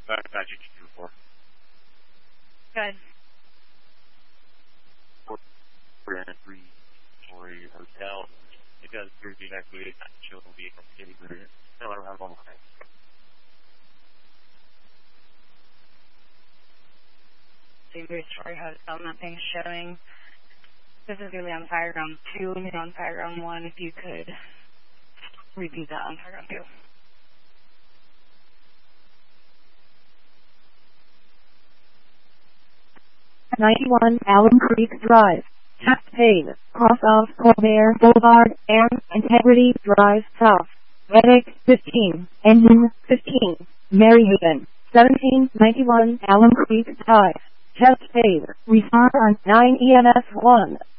Got you 224. Good. We're in a 3-story hotel. It does appear to be evacuated. Not sure it'll be from City Bridge. Still around one more. Three-story hotel, nothing showing. This is going to be on fire ground 2, and on fire ground 1. If you could repeat that on fire ground 2. #91 Alum Creek Drive, Taft Payne, cross of Colbert Boulevard, and Integrity Drive South. Medic 15, Engine 15, Maryhaven, 1791 Alum Creek Drive, Taft Payne, respond on 9 EMS 1.